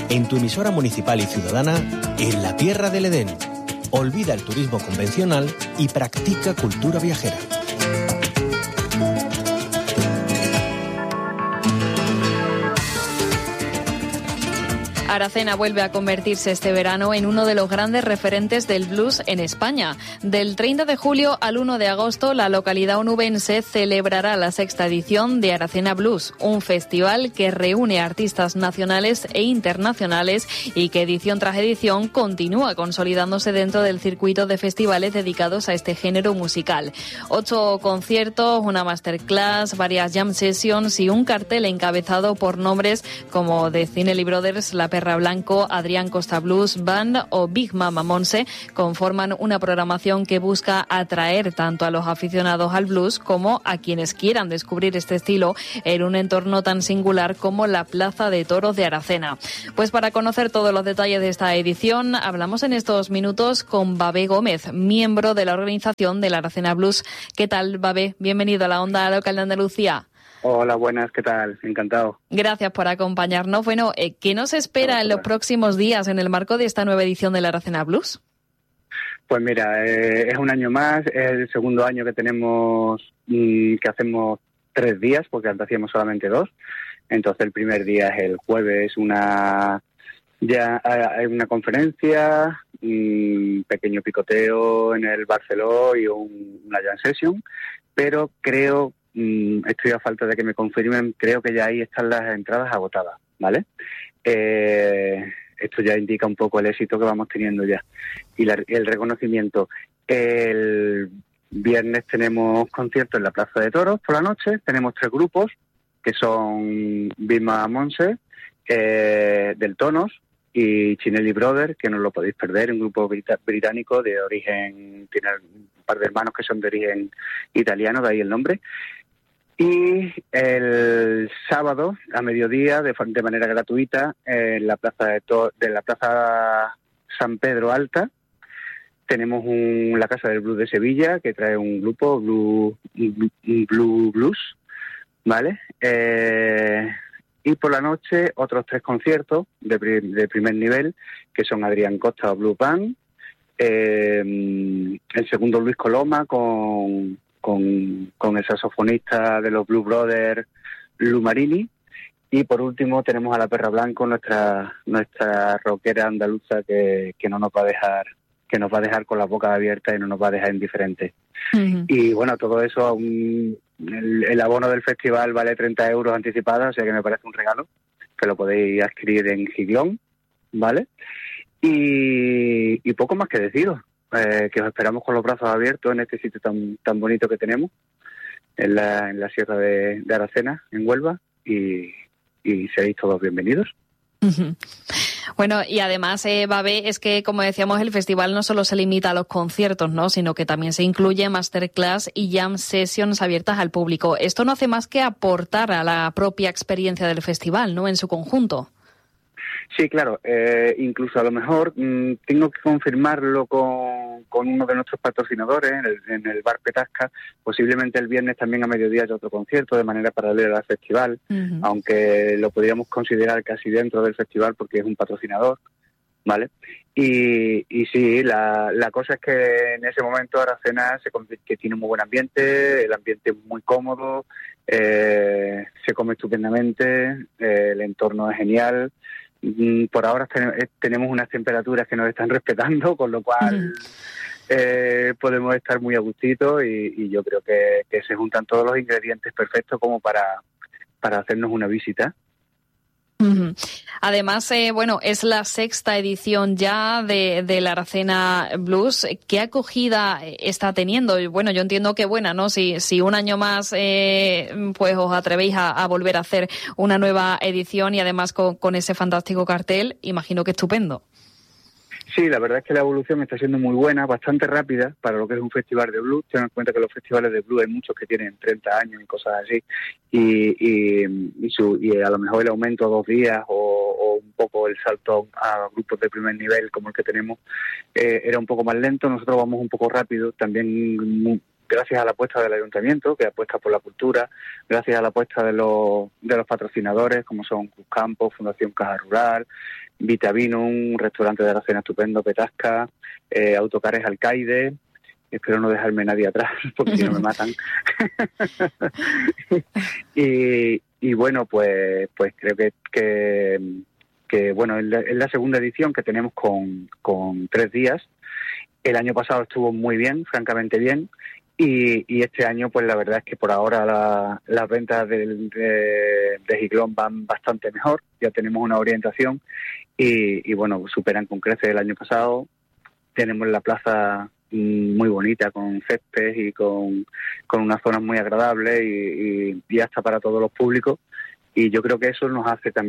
en tu emisora municipal y ciudadana, en la Tierra del Edén. Olvida el turismo convencional y practica cultura viajera. Aracena vuelve a convertirse este verano en uno de los grandes referentes del blues en España. Del 30 de julio al 1 de agosto, la localidad onubense celebrará la 6ª edición de Aracena Blues, un festival que reúne artistas nacionales e internacionales y que edición tras edición continúa consolidándose dentro del circuito de festivales dedicados a este género musical. 8 conciertos, una masterclass, varias jam sessions y un cartel encabezado por nombres como The Cinelli Brothers, La Perra Blanco, Adrián Costa Blues Band o Big Mama Monse conforman una programación que busca atraer tanto a los aficionados al blues como a quienes quieran descubrir este estilo en un entorno tan singular como la Plaza de Toros de Aracena. Pues para conocer todos los detalles de esta edición, hablamos en estos minutos con Babé Gómez, miembro de la organización de la Aracena Blues. ¿Qué tal, Babé? Bienvenido a la Onda Local de Andalucía. Hola, buenas, ¿qué tal? Encantado. Gracias por acompañarnos. Bueno, ¿qué nos espera en los próximos días en el marco de esta nueva edición de la Aracena Blues? Pues mira, es un año más, es el segundo año que tenemos, que hacemos 3 días, porque antes hacíamos solamente 2. Entonces el primer día es el jueves, hay una conferencia, un pequeño picoteo en el Barceló y una jam session, pero creo... estoy a falta de que me confirmen, creo que ya ahí están las entradas agotadas, ¿vale? Esto ya indica un poco el éxito que vamos teniendo ya y el reconocimiento. El viernes tenemos conciertos en la Plaza de Toros por la noche, tenemos 3 grupos que son Bima Monse, Del Tonos y Cinelli Brothers, que no lo podéis perder, un grupo británico de origen, tiene un par de hermanos que son de origen italiano, de ahí el nombre. Y el sábado, a mediodía, de manera gratuita, en la plaza de la Plaza San Pedro Alta, tenemos la Casa del Blues de Sevilla, que trae un grupo, Blue Blues, ¿vale? Y por la noche, otros 3 conciertos de primer nivel, que son Adrián Costa Blue Band, el segundo Luis Coloma con el saxofonista de los Blue Brothers, Lu Marini, y por último tenemos a La Perra Blanco, nuestra rockera andaluza que no nos va a dejar con la boca abierta y no nos va a dejar indiferentes. Uh-huh. Y bueno, todo eso, el abono del festival vale 30 euros anticipada, o sea que me parece un regalo, que lo podéis adquirir en Giglón, ¿vale? Y poco más que deciros. Que os esperamos con los brazos abiertos en este sitio tan bonito que tenemos en la Sierra de Aracena, en Huelva, y seréis todos bienvenidos. Uh-huh. Bueno, y además, Babé, es que, como decíamos, el festival no solo se limita a los conciertos, ¿no?, sino que también se incluye masterclass y jam sessions abiertas al público. Esto no hace más que aportar a la propia experiencia del festival, ¿no?, en su conjunto. Sí, claro. Incluso a lo mejor tengo que confirmarlo con uno de nuestros patrocinadores en el Bar Petasca. Posiblemente el viernes también a mediodía haya otro concierto de manera paralela al festival, uh-huh, aunque lo podríamos considerar casi dentro del festival porque es un patrocinador, ¿vale? Y sí, la cosa es que en ese momento Aracena que tiene un muy buen ambiente, el ambiente es muy cómodo, se come estupendamente, el entorno es genial. Por ahora tenemos unas temperaturas que nos están respetando, con lo cual podemos estar muy a gustito y yo creo que se juntan todos los ingredientes perfectos como para hacernos una visita. Uh-huh. Además, bueno, es la 6ª edición ya de la Aracena Blues. ¿Qué acogida está teniendo? Bueno, yo entiendo que buena, ¿no? Si un año más pues os atrevéis a volver a hacer una nueva edición y además con ese fantástico cartel, imagino que estupendo. Sí, la verdad es que la evolución está siendo muy buena, bastante rápida para lo que es un festival de blues. Ten en cuenta que los festivales de blues hay muchos que tienen 30 años y cosas así, y a lo mejor el aumento a 2 días o un poco el salto a grupos de primer nivel como el que tenemos era un poco más lento. Nosotros vamos un poco rápido, también gracias a la apuesta del ayuntamiento, que apuesta por la cultura, gracias a la apuesta de los patrocinadores, como son Cruzcampo, Fundación Caja Rural, Vitavino, un restaurante de la cena estupendo, Petasca, Autocares Alcaide. Espero no dejarme nadie atrás, porque si no me matan. y bueno, pues creo que bueno, es la segunda edición que tenemos con 3 días. El año pasado estuvo muy bien, francamente bien, y este año pues la verdad es que por ahora las ventas de Giclón van bastante mejor, ya tenemos una orientación y bueno, superan con creces el año pasado. Tenemos la plaza muy bonita, con césped y con unas zonas muy agradables y hasta para todos los públicos, y yo creo que eso nos hace también